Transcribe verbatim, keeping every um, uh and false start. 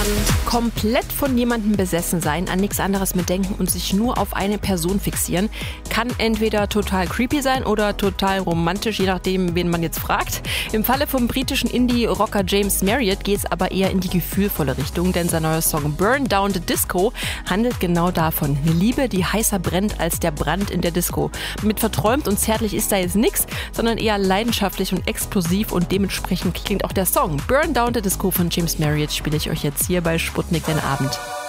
Komplett von jemandem besessen sein, an nichts anderes mehr denken und sich nur auf eine Person fixieren, kann entweder total creepy sein oder total romantisch, je nachdem, wen man jetzt fragt. Im Falle vom britischen Indie-Rocker James Marriott geht es aber eher in die gefühlvolle Richtung, denn sein neuer Song Burn Down the Disco handelt genau davon. Eine Liebe, die heißer brennt als der Brand in der Disco. Mit verträumt und zärtlich ist da jetzt nichts, sondern eher leidenschaftlich und explosiv und dementsprechend klingt auch der Song Burn Down the Disco von James Marriott, spiele ich euch jetzt hier bei Sputnik den Abend.